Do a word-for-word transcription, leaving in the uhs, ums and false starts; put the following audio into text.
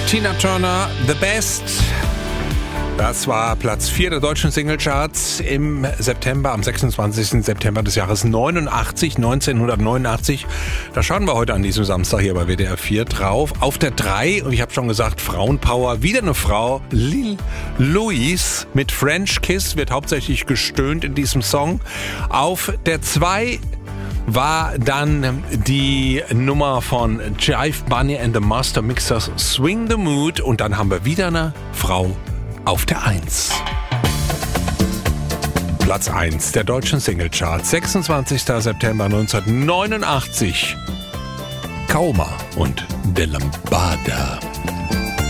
Tina Turner, The Best. Das war Platz vier der deutschen Singlecharts im September, am sechsundzwanzigsten September des Jahres neunundachtzig, neunzehnhundertneunundachtzig. Da schauen wir heute an diesem Samstag hier bei W D R vier drauf. Auf der drei, und ich habe schon gesagt, Frauenpower, wieder eine Frau, Lil Louise mit French Kiss, wird hauptsächlich gestöhnt in diesem Song. Auf der zwei war dann die Nummer von Jive Bunny and the Master Mixers, Swing the Mood, und dann haben wir wieder eine Frau auf der eins. Platz eins der deutschen Singlecharts, sechsundzwanzigsten September neunzehnhundertneunundachtzig. Kauma und De Lambada.